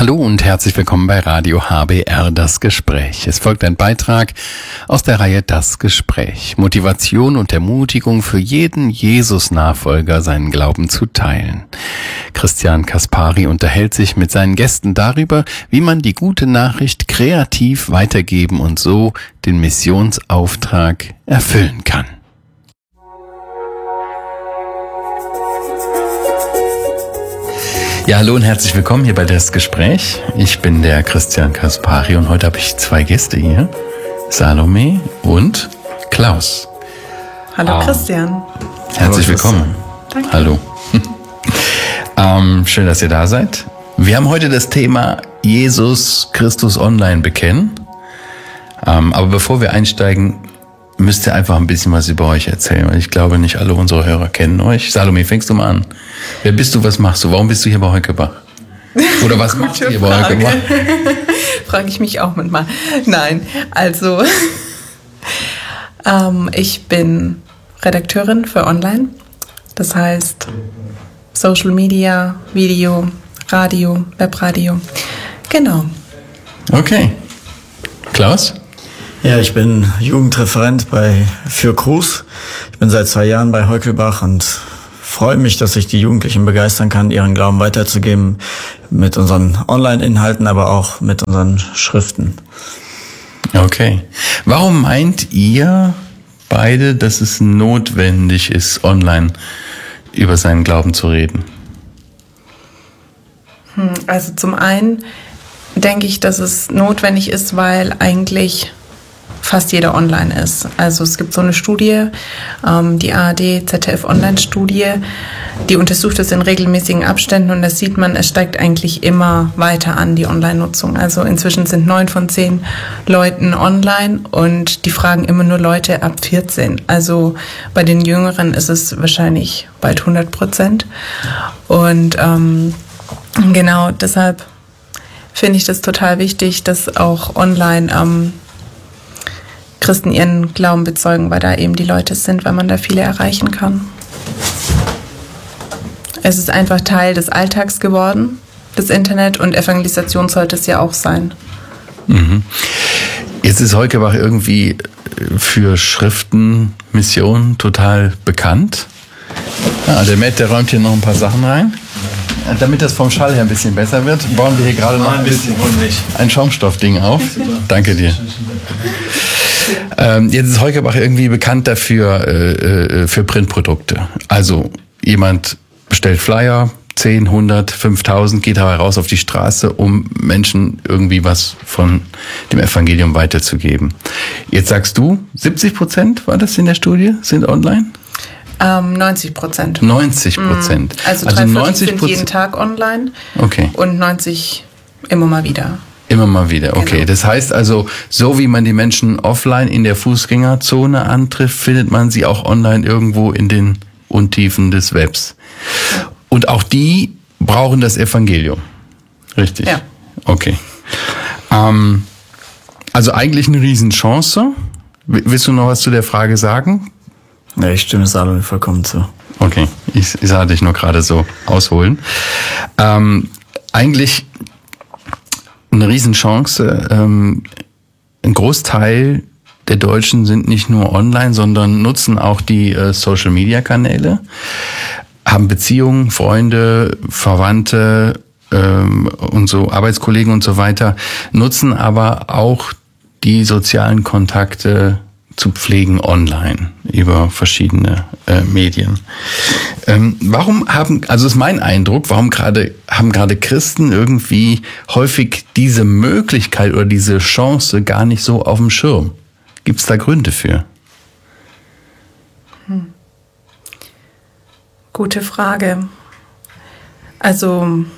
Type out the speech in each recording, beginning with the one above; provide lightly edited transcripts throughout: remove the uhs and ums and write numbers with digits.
Hallo und herzlich willkommen bei Radio HBR Das Gespräch. Es folgt ein Beitrag aus der Reihe Das Gespräch. Motivation und Ermutigung für jeden Jesus-Nachfolger, seinen Glauben zu teilen. Christian Kaspari unterhält sich mit seinen Gästen darüber, wie man die gute Nachricht kreativ weitergeben und so den Missionsauftrag erfüllen kann. Ja, hallo und herzlich willkommen hier bei Das Gespräch. Ich bin der Christian Kaspari und heute habe ich zwei Gäste hier. Salome und Klaus. Hallo Christian. Herzlich willkommen. Danke. Hallo. Schön, dass ihr da seid. Wir haben heute das Thema Jesus Christus online bekennen. Aber bevor wir einsteigen, müsst ihr einfach ein bisschen was über euch erzählen, weil ich glaube, nicht alle unsere Hörer kennen euch. Salome, fängst du mal an. Wer bist du, was machst du? Warum bist du hier bei Heukebach? Oder was machst du hier bei Heukebach? Frage ich mich auch manchmal. Nein, also ich bin Redakteurin für Online. Das heißt Social Media, Video, Radio, Webradio. Genau. Okay. Klaus? Ja, ich bin Jugendreferent für Cruz. Ich bin seit 2 Jahren bei Heukebach und freue mich, dass ich die Jugendlichen begeistern kann, ihren Glauben weiterzugeben mit unseren Online-Inhalten, aber auch mit unseren Schriften. Okay. Warum meint ihr beide, dass es notwendig ist, online über seinen Glauben zu reden? Also zum einen denke ich, dass es notwendig ist, weil eigentlich fast jeder online ist. Also es gibt so eine Studie, die ARD-ZDF-Online-Studie, die untersucht es in regelmäßigen Abständen und da sieht man, es steigt eigentlich immer weiter an, die Online-Nutzung. Also inzwischen sind 9 von 10 Leuten online und die fragen immer nur Leute ab 14. Also bei den Jüngeren ist es wahrscheinlich bald 100%. Und genau deshalb finde ich das total wichtig, dass auch online Christen ihren Glauben bezeugen, weil da eben die Leute sind, weil man da viele erreichen kann. Es ist einfach Teil des Alltags geworden, das Internet, und Evangelisation sollte es ja auch sein. Mhm. Jetzt ist Heukebach irgendwie für Schriften, Missionen total bekannt. Ja, der Matt, der räumt hier noch ein paar Sachen rein. Damit das vom Schall her ein bisschen besser wird, bauen wir hier gerade noch ein Schaumstoffding auf. Danke dir. Jetzt ist Heukebach irgendwie bekannt dafür, für Printprodukte. Also jemand bestellt Flyer, 10, 100, 5000, geht aber raus auf die Straße, um Menschen irgendwie was von dem Evangelium weiterzugeben. Jetzt sagst du, 70% war das in der Studie, sind online? 90%. 90%. Also 3/4 sind jeden Tag online. Okay. Und 90 immer mal wieder. Immer mal wieder, okay. Genau. Das heißt also, so wie man die Menschen offline in der Fußgängerzone antrifft, findet man sie auch online irgendwo in den Untiefen des Webs. Und auch die brauchen das Evangelium. Richtig? Ja. Okay. Also eigentlich eine Riesenchance. Willst du noch was zu der Frage sagen? Ja, ich stimme Salome vollkommen zu. Okay, ich sah dich nur gerade so ausholen. Eigentlich eine Riesenchance. Ein Großteil der Deutschen sind nicht nur online, sondern nutzen auch die Social-Media-Kanäle, haben Beziehungen, Freunde, Verwandte und so, Arbeitskollegen und so weiter, nutzen aber auch die sozialen Kontakte zu pflegen online über verschiedene Medien. Also ist mein Eindruck, haben gerade Christen irgendwie häufig diese Möglichkeit oder diese Chance gar nicht so auf dem Schirm? Gibt es da Gründe für? Gute Frage. Also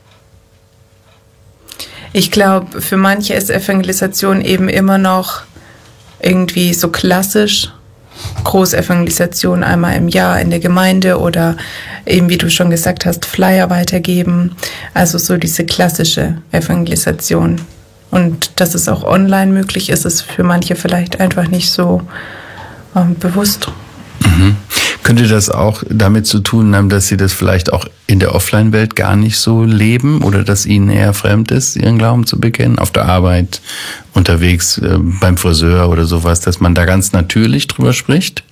ich glaube, für manche ist Evangelisation eben immer noch irgendwie so klassisch, Großevangelisation einmal im Jahr in der Gemeinde oder eben, wie du schon gesagt hast, Flyer weitergeben. Also so diese klassische Evangelisation. Und dass es auch online möglich ist, ist für manche vielleicht einfach nicht so bewusst. Mhm. Könnte das auch damit zu tun haben, dass Sie das vielleicht auch in der Offline-Welt gar nicht so leben oder dass Ihnen eher fremd ist, Ihren Glauben zu bekennen? Auf der Arbeit, unterwegs, beim Friseur oder sowas, dass man da ganz natürlich drüber spricht?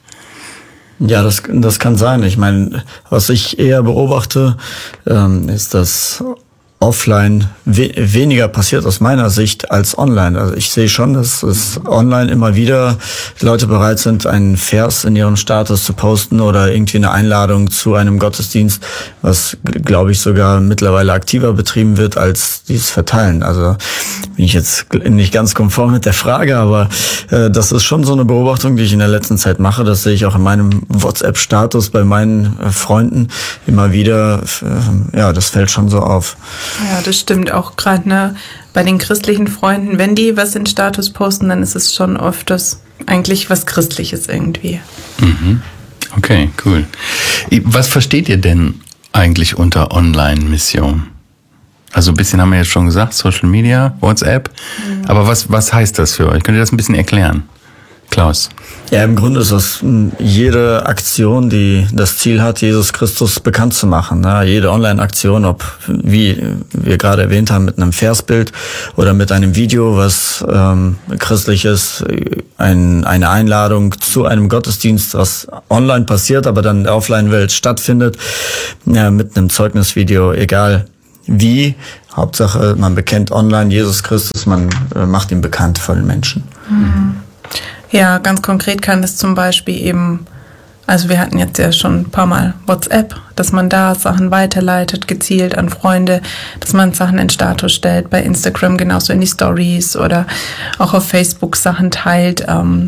Ja, das kann sein. Ich meine, was ich eher beobachte, ist, dass offline weniger passiert aus meiner Sicht als online. Also ich sehe schon, dass es online immer wieder Leute bereit sind, einen Vers in ihrem Status zu posten oder irgendwie eine Einladung zu einem Gottesdienst, was, glaube ich, sogar mittlerweile aktiver betrieben wird als dieses Verteilen. Also bin ich jetzt nicht ganz konform mit der Frage, aber das ist schon so eine Beobachtung, die ich in der letzten Zeit mache. Das sehe ich auch in meinem WhatsApp-Status bei meinen Freunden immer wieder. Ja, das fällt schon so auf. Ja, das stimmt auch gerade, ne, bei den christlichen Freunden, wenn die was in Status posten, dann ist es schon oft das eigentlich was Christliches irgendwie. Mhm. Okay, cool. Was versteht ihr denn eigentlich unter Online-Mission? Also ein bisschen haben wir jetzt schon gesagt, Social Media, WhatsApp. Aber was heißt das für euch? Könnt ihr das ein bisschen erklären? Klaus? Ja, im Grunde ist das jede Aktion, die das Ziel hat, Jesus Christus bekannt zu machen. Ne? Jede Online-Aktion, ob, wie wir gerade erwähnt haben, mit einem Versbild oder mit einem Video, was christlich ist, eine Einladung zu einem Gottesdienst, was online passiert, aber dann in der Offline-Welt stattfindet, ja, mit einem Zeugnisvideo, egal wie. Hauptsache, man bekennt online Jesus Christus, man macht ihn bekannt vor den Menschen. Mhm. Ja, ganz konkret kann das zum Beispiel eben, also wir hatten jetzt ja schon ein paar Mal WhatsApp, dass man da Sachen weiterleitet, gezielt an Freunde, dass man Sachen in Status stellt, bei Instagram genauso in die Stories oder auch auf Facebook Sachen teilt.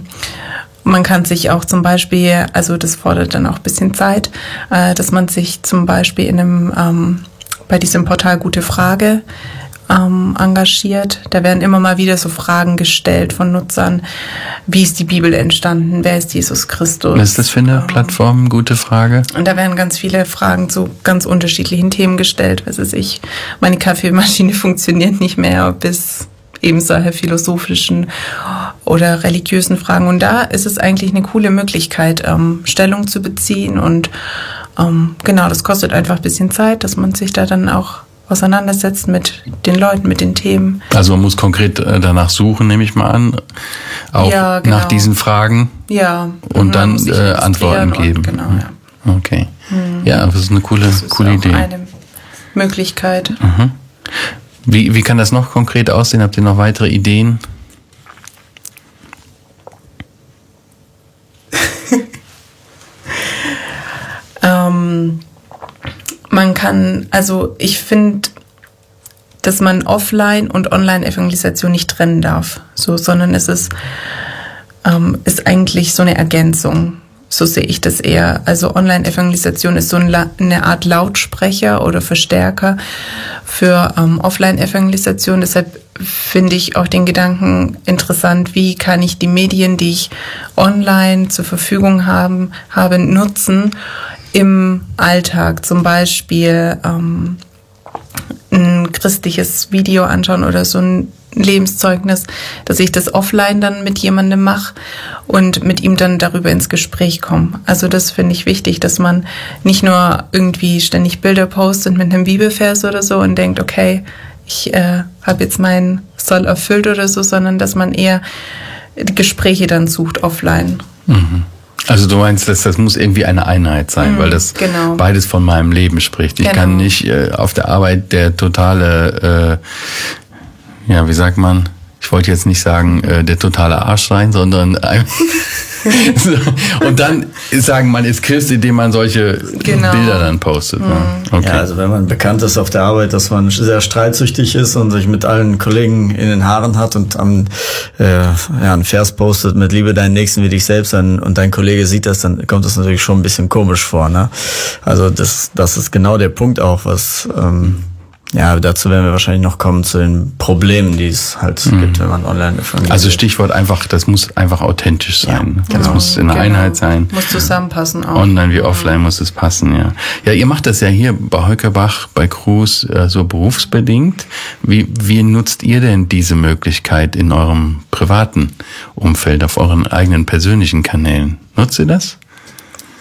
Man kann sich auch zum Beispiel, also das fordert dann auch ein bisschen Zeit, dass man sich zum Beispiel in einem, bei diesem Portal Gute Frage engagiert. Da werden immer mal wieder so Fragen gestellt von Nutzern. Wie ist die Bibel entstanden? Wer ist Jesus Christus? Was ist das für eine Plattform? Gute Frage. Und da werden ganz viele Fragen zu ganz unterschiedlichen Themen gestellt. Was weiß ich, meine Kaffeemaschine funktioniert nicht mehr, bis eben solche philosophischen oder religiösen Fragen. Und da ist es eigentlich eine coole Möglichkeit, Stellung zu beziehen. Und genau, das kostet einfach ein bisschen Zeit, dass man sich da dann auch auseinandersetzt mit den Leuten, mit den Themen. Also man muss konkret danach suchen, nehme ich mal an, auch ja, genau. Nach diesen Fragen. Ja. Und dann Antworten geben. Genau, ja. Okay. Ja, das ist eine coole Idee. Das ist eine Möglichkeit. Mhm. Wie kann das noch konkret aussehen? Habt ihr noch weitere Ideen? Man kann, also ich finde, dass man Offline- und Online-Evangelisation nicht trennen darf, so, sondern es ist eigentlich so eine Ergänzung. So sehe ich das eher. Also Online-Evangelisation ist so eine Art Lautsprecher oder Verstärker für Offline-Evangelisation. Deshalb finde ich auch den Gedanken interessant, wie kann ich die Medien, die ich online zur Verfügung habe, nutzen im Alltag. Zum Beispiel ein christliches Video anschauen oder so ein Lebenszeugnis, dass ich das offline dann mit jemandem mache und mit ihm dann darüber ins Gespräch komme. Also das finde ich wichtig, dass man nicht nur irgendwie ständig Bilder postet mit einem Bibelvers oder so und denkt, okay, ich habe jetzt meinen Soll erfüllt oder so, sondern dass man eher die Gespräche dann sucht offline. Mhm. Also du meinst, das muss irgendwie eine Einheit sein, weil das beides von meinem Leben spricht. Ich kann nicht auf der Arbeit der totale, ja, wie sagt man, ich wollte jetzt nicht sagen, der totale Arsch sein, sondern und dann sagen, man ist Christ, indem man solche Bilder dann postet. Ne? Okay. Ja, also wenn man bekannt ist auf der Arbeit, dass man sehr streitsüchtig ist und sich mit allen Kollegen in den Haaren hat und einen Vers postet mit Liebe deinen Nächsten wie dich selbst und dein Kollege sieht das, dann kommt das natürlich schon ein bisschen komisch vor. Ne? Also das ist genau der Punkt auch, was ja, dazu werden wir wahrscheinlich noch kommen zu den Problemen, die es halt gibt, wenn man online evangelisiert. Also Stichwort einfach, das muss einfach authentisch sein. Ja, das muss in einer Einheit sein. Muss zusammenpassen auch. Online wie offline muss es passen, ja. Ja, ihr macht das ja hier bei Heukelbach, bei Cruz, so berufsbedingt. Wie nutzt ihr denn diese Möglichkeit in eurem privaten Umfeld, auf euren eigenen persönlichen Kanälen? Nutzt ihr das?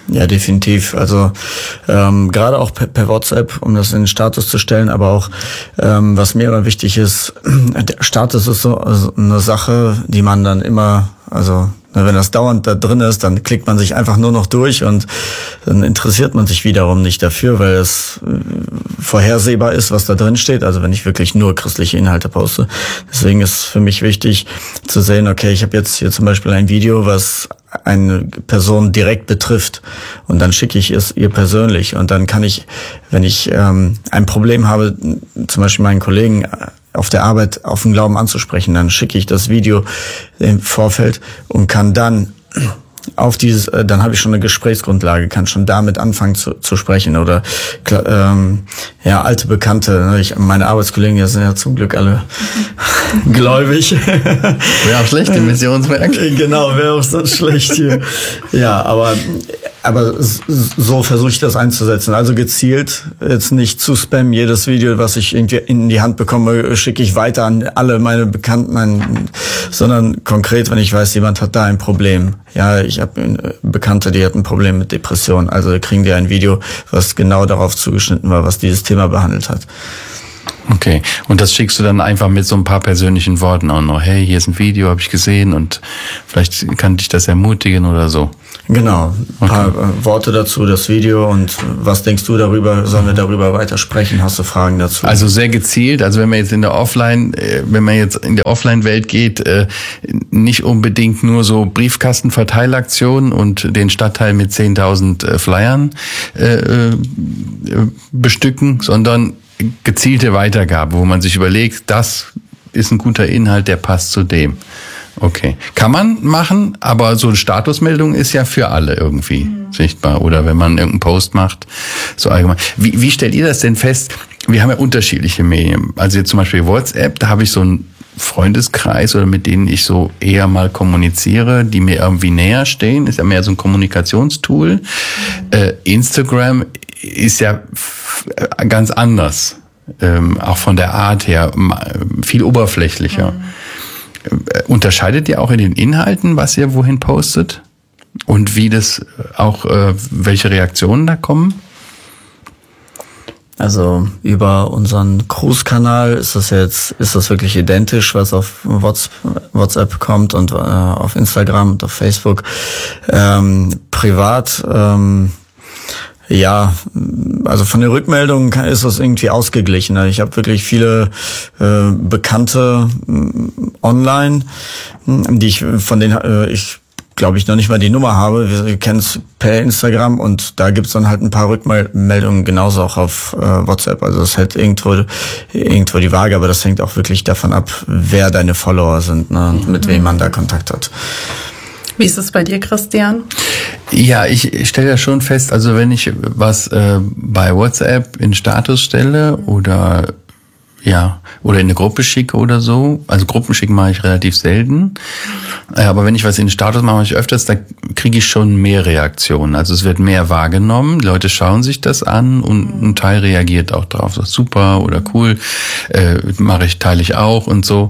Ja, definitiv. Also gerade auch per WhatsApp, um das in den Status zu stellen, aber auch was mir immer wichtig ist, der Status ist so eine Sache, die man dann immer, also wenn das dauernd da drin ist, dann klickt man sich einfach nur noch durch und dann interessiert man sich wiederum nicht dafür, weil es vorhersehbar ist, was da drin steht. Also wenn ich wirklich nur christliche Inhalte poste. Deswegen ist für mich wichtig zu sehen, okay, ich habe jetzt hier zum Beispiel ein Video, was eine Person direkt betrifft und dann schicke ich es ihr persönlich und dann kann ich, wenn ich ein Problem habe, zum Beispiel meinen Kollegen auf der Arbeit auf den Glauben anzusprechen, dann schicke ich das Video im Vorfeld und kann dann auf dieses, dann habe ich schon eine Gesprächsgrundlage, kann schon damit anfangen zu sprechen oder alte Bekannte, ne? Meine Arbeitskollegen, die sind ja zum Glück alle gläubig. Wäre auch schlecht im Missionswerk. Genau, wäre auch so schlecht hier. Ja, aber so versuche ich das einzusetzen. Also gezielt, jetzt nicht zu spammen. Jedes Video, was ich irgendwie in die Hand bekomme, schicke ich weiter an alle meine Bekannten, sondern konkret, wenn ich weiß, jemand hat da ein Problem. Ja, ich habe Bekannte, die hat ein Problem mit Depressionen. Also kriegen die ein Video, was genau darauf zugeschnitten war, was dieses Thema behandelt hat. Okay, und das schickst du dann einfach mit so ein paar persönlichen Worten auch noch. Hey, hier ist ein Video, habe ich gesehen und vielleicht kann dich das ermutigen oder so. Genau, ein paar Worte dazu, das Video und was denkst du darüber? Sollen wir darüber weiter sprechen? Hast du Fragen dazu? Also sehr gezielt, also wenn man jetzt in der Offline-Welt geht, nicht unbedingt nur so Briefkastenverteilaktionen und den Stadtteil mit 10.000 Flyern bestücken, sondern gezielte Weitergabe, wo man sich überlegt, das ist ein guter Inhalt, der passt zu dem. Okay. Kann man machen, aber so eine Statusmeldung ist ja für alle irgendwie sichtbar. Oder wenn man irgendeinen Post macht, so allgemein. Wie stellt ihr das denn fest? Wir haben ja unterschiedliche Medien. Also jetzt zum Beispiel WhatsApp, da habe ich so einen Freundeskreis oder mit denen ich so eher mal kommuniziere, die mir irgendwie näher stehen. Ist ja mehr so ein Kommunikationstool. Instagram ist ja ganz anders. Auch von der Art her viel oberflächlicher. Unterscheidet ihr auch in den Inhalten, was ihr wohin postet? Und wie das auch, welche Reaktionen da kommen? Also über unseren Cruise-Kanal ist das wirklich identisch, was auf WhatsApp kommt und auf Instagram und auf Facebook. Privat, ja, also von den Rückmeldungen ist das irgendwie ausgeglichen. Ich habe wirklich viele Bekannte online, von denen ich glaube ich noch nicht mal die Nummer habe. Wir kennen es per Instagram und da gibt's dann halt ein paar Rückmeldungen genauso auch auf WhatsApp. Also das hält irgendwo die Waage, aber das hängt auch wirklich davon ab, wer deine Follower sind, ne, und mit wem man da Kontakt hat. Wie ist es bei dir, Christian? Ja, ich stelle ja schon fest, also wenn ich was bei WhatsApp in Status stelle oder in eine Gruppe schicke oder so, also Gruppen schicken mache ich relativ selten, aber wenn ich was in den Status mache ich öfters, da kriege ich schon mehr Reaktionen. Also es wird mehr wahrgenommen, die Leute schauen sich das an und ein Teil reagiert auch drauf, so super oder cool, teile ich auch und so.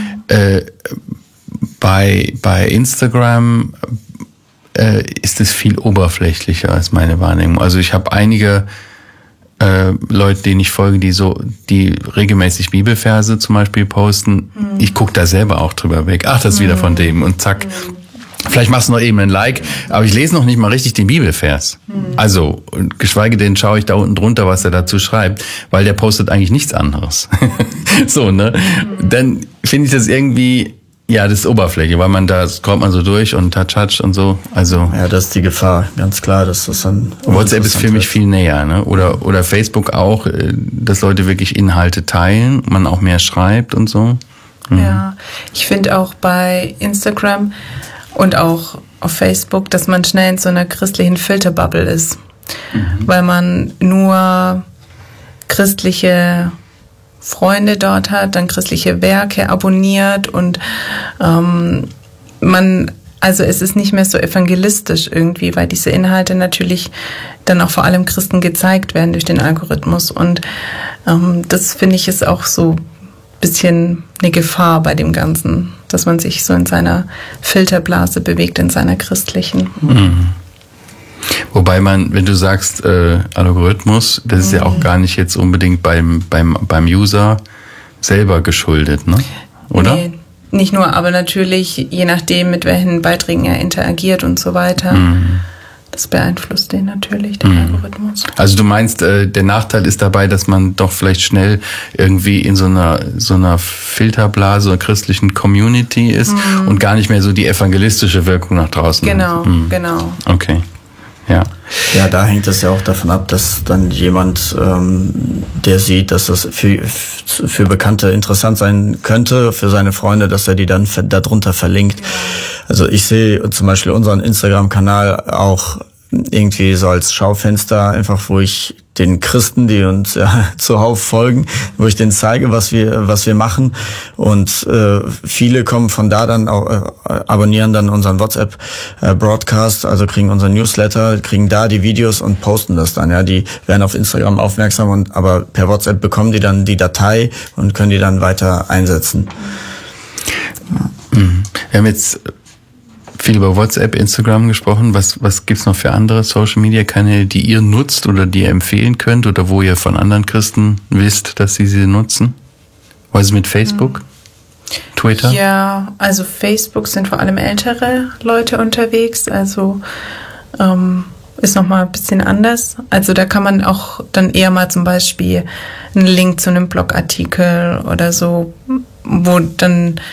Bei Instagram ist es viel oberflächlicher als meine Wahrnehmung. Also ich habe einige Leute, denen ich folge, die regelmäßig Bibelverse zum Beispiel posten. Ich gucke da selber auch drüber weg. Ach, das ist wieder von dem. Und zack. Vielleicht machst du noch eben ein Like, aber ich lese noch nicht mal richtig den Bibelvers. Also, geschweige denn schaue ich da unten drunter, was er dazu schreibt, weil der postet eigentlich nichts anderes. So, ne? Dann finde ich das irgendwie, ja, das ist Oberfläche, weil da scrollt man so durch und touch und so. Also ja, das ist die Gefahr, ganz klar, dass das dann WhatsApp ist für mich viel näher, ne? Oder Facebook auch, dass Leute wirklich Inhalte teilen, man auch mehr schreibt und so. Ja, ich finde auch bei Instagram und auch auf Facebook, dass man schnell in so einer christlichen Filterbubble ist, weil man nur christliche Freunde dort hat, dann christliche Werke abonniert und also es ist nicht mehr so evangelistisch irgendwie, weil diese Inhalte natürlich dann auch vor allem Christen gezeigt werden durch den Algorithmus und das finde ich ist auch so ein bisschen eine Gefahr bei dem Ganzen, dass man sich so in seiner Filterblase bewegt, in seiner christlichen. Wobei man, wenn du sagst Algorithmus, das ist ja auch gar nicht jetzt unbedingt beim User selber geschuldet, ne? Oder? Nee, nicht nur, aber natürlich, je nachdem, mit welchen Beiträgen er interagiert und so weiter. Das beeinflusst den natürlich, den Algorithmus. Also du meinst, der Nachteil ist dabei, dass man doch vielleicht schnell irgendwie in so einer Filterblase oder christlichen Community ist und gar nicht mehr so die evangelistische Wirkung nach draußen. Genau, genau. Okay, ja. Ja, da hängt es ja auch davon ab, dass dann jemand, der sieht, dass das für Bekannte interessant sein könnte, für seine Freunde, dass er die dann darunter verlinkt. Also ich sehe zum Beispiel unseren Instagram-Kanal auch irgendwie so als Schaufenster, einfach wo ich den Christen, die uns zuhauf folgen, wo ich denen zeige, was wir machen. Und viele kommen von da dann auch, abonnieren dann unseren WhatsApp-Broadcast, also kriegen unseren Newsletter, kriegen da die Videos und posten das dann. Ja, die werden auf Instagram aufmerksam, aber per WhatsApp bekommen die dann die Datei und können die dann weiter einsetzen. Wir haben jetzt viel über WhatsApp, Instagram gesprochen. Was gibt's noch für andere Social-Media-Kanäle, die ihr nutzt oder die ihr empfehlen könnt oder wo ihr von anderen Christen wisst, dass sie nutzen? Was ist mit Facebook? Twitter? Ja, also Facebook sind vor allem ältere Leute unterwegs, also ist nochmal ein bisschen anders. Also da kann man auch dann eher mal zum Beispiel einen Link zu einem Blogartikel oder so, wo dann